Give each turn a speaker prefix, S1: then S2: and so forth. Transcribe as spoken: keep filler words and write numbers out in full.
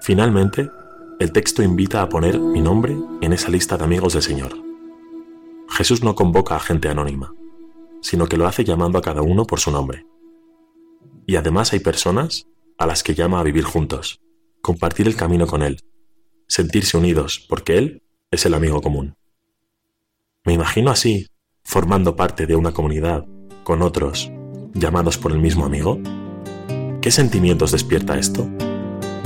S1: Finalmente, el texto invita a poner mi nombre en esa lista de amigos del Señor. Jesús no convoca a gente anónima, sino que lo hace llamando a cada uno por su nombre. Y además hay personas a las que llama a vivir juntos, compartir el camino con Él, sentirse unidos porque Él es el amigo común. Me imagino así, formando parte de una comunidad, con otros, llamados por el mismo amigo. ¿Qué sentimientos despierta esto?